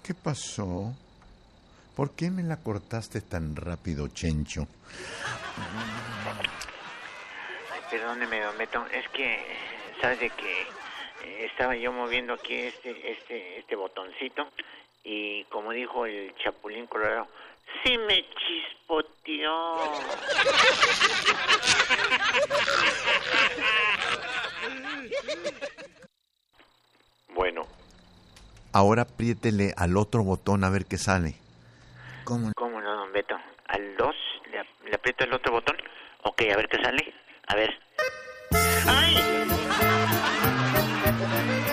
¿Qué pasó? ¿Por qué me la cortaste tan rápido, Chencho? Ay, perdóneme, don Beto, es que, ¿sabes de que estaba yo moviendo aquí este botoncito y como dijo el Chapulín Colorado, sí me chispoteó. Bueno. Ahora apriétele al otro botón a ver qué sale. ¿Cómo no, don Beto? Al 2 le aprieto el otro botón. Ok, a ver qué sale. A ver. ¡Ay!